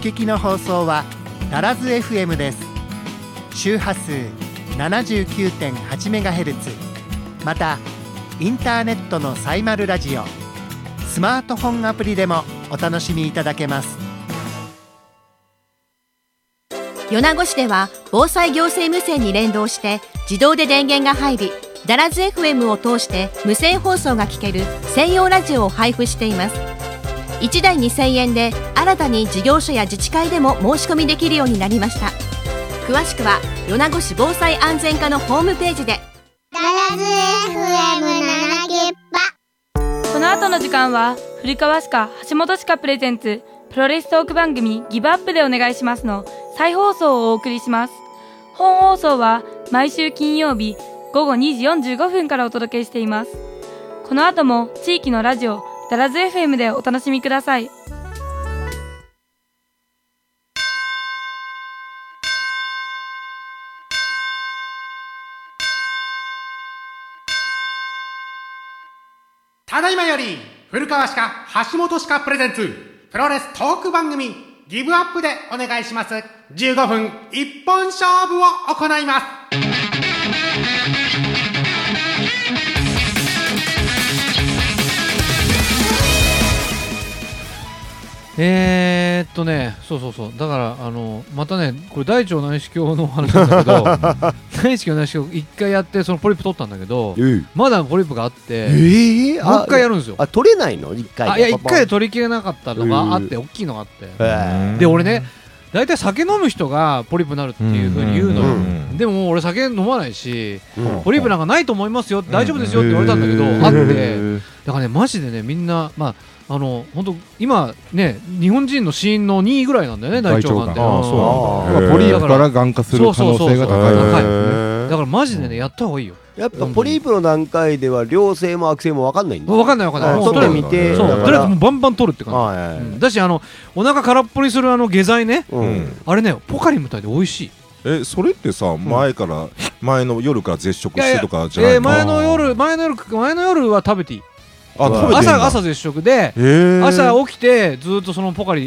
聞きの放送はダラズ FM です。周波数 79.8MHz、 またインターネットのサイマルラジオ、スマートフォンアプリでもお楽しみいただけます。 米子市では防災行政無線に連動して自動で電源が入り、ダラズ FM を通して無線放送が聞ける専用ラジオを配布しています。1台2000円で新たに事業所や自治会でも申し込みできるようになりました。詳しくは米子市防災安全課のホームページで。 ダラズ FM 七ゲッパ。 この後の時間は古川歯科橋本歯科プレゼンツプロレストーク番組ギブアップでお願いしますの再放送をお送りします。本放送は毎週金曜日午後2時45分からお届けしています。この後も地域のラジオダラズ FM でお楽しみください。 ただいまより古川歯科橋本歯科プレゼンツプロレストーク番組ギブアップでお願いします。15分一本勝負を行います。 そうだからまたね、これ大腸内視鏡の話なんだけど内視鏡内視鏡一回やってそのポリープ取ったんだけど、まだポリープがあって、もう一回やるんですよ。 取れないの？一回いや、一回で取りきれなかったのがあって、大きいのがあって、で俺ね、大体酒飲む人がポリープになるっていう風に言うのよ。でも俺酒飲まないし、ポリープなんかないと思いますよ、大丈夫ですよって言われたんだけど、あって、だからね、マジでね、みんな本当今ね、日本人の死因の2位ぐらいなんだよね、大腸がんって。 ポリープからがん化する可能性が高い。 だからマジでね、やった方がいいよ。 やっぱポリープの段階では良性も悪性も分かんないんだ。 分かんない。 取ってみて、 とりあえずもうバンバン取るって感じだし、お腹空っぽにする下剤ね、あれね、ポカリみたいで美味しい。 それってさ、前の夜から絶食してとかじゃないの？ 前の夜は食べていい。 朝絶食で、朝起きてずっとそのポカリ